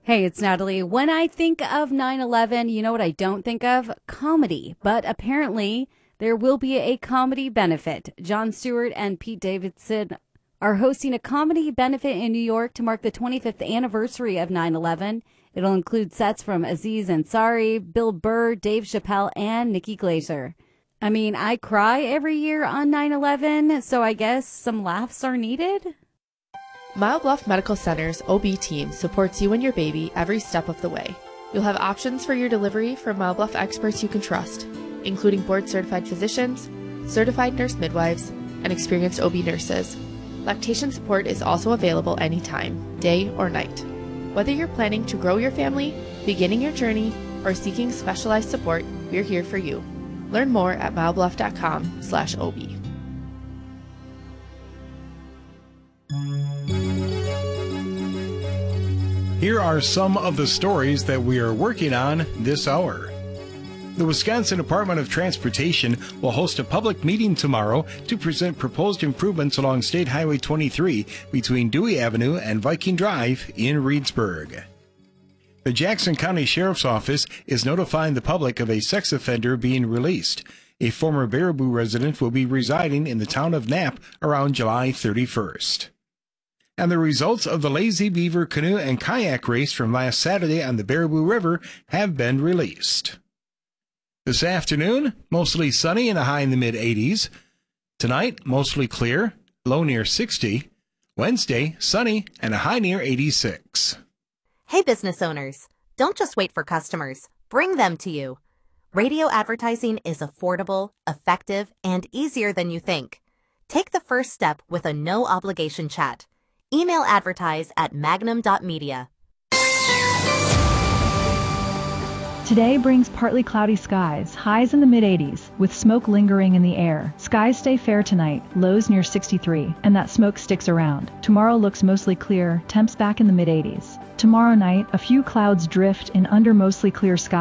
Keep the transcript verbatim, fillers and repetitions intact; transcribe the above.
Hey, it's Natalie. When I think of nine eleven, you know what I don't think of? Comedy. But apparently, there will be a comedy benefit. Jon Stewart and Pete Davidson are hosting a comedy benefit in New York to mark the twenty-fifth anniversary of nine eleven. It'll include sets from Aziz Ansari, Bill Burr, Dave Chappelle, and Nikki Glaser. I mean, I cry every year on nine eleven, so I guess some laughs are needed? Mile Bluff Medical Center's O B team supports you and your baby every step of the way. You'll have options for your delivery from Mile Bluff experts you can trust, including board-certified physicians, certified nurse midwives, and experienced O B nurses. Lactation support is also available anytime, day or night. Whether you're planning to grow your family, beginning your journey, or seeking specialized support, we're here for you. Learn more at milebluff.com slash OB. Here are some of the stories that we are working on this hour. The Wisconsin Department of Transportation will host a public meeting tomorrow to present proposed improvements along State Highway twenty-three between Dewey Avenue and Viking Drive in Reedsburg. The Jackson County Sheriff's Office is notifying the public of a sex offender being released. A former Baraboo resident will be residing in the town of Knapp around July thirty-first. And the results of the Lazy Beaver canoe and kayak race from last Saturday on the Baraboo River have been released. This afternoon, mostly sunny and a high in the mid eighties. Tonight, mostly clear, low near sixty. Wednesday, sunny and a high near eighty-six. Hey, business owners, don't just wait for customers. Bring them to you. Radio advertising is affordable, effective, and easier than you think. Take the first step with a no-obligation chat. Email advertise at magnum dot media. Today brings partly cloudy skies, highs in the mid eighties, with smoke lingering in the air. Skies stay fair tonight, lows near sixty-three, and that smoke sticks around. Tomorrow looks mostly clear, temps back in the mid eighties. Tomorrow night, a few clouds drift in under mostly clear skies.